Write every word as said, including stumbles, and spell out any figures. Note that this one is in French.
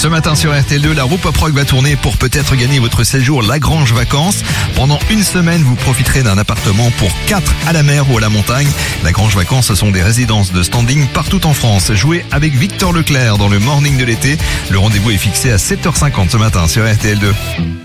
Ce matin sur R T L deux, la roue Pop Rock va tourner pour peut-être gagner votre séjour Lagrange Vacances. Pendant une semaine, vous profiterez d'un appartement pour quatre à la mer ou à la montagne. Lagrange Vacances, ce sont des résidences de standing partout en France. Jouez avec Victor Leclerc dans le Morning de l'été. Le rendez-vous est fixé à sept heures cinquante ce matin sur R T L deux.